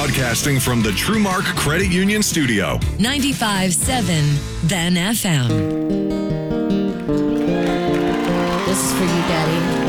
Broadcasting from the TrueMark Credit Union Studio. 95.7 Then FM. This is for you, Daddy.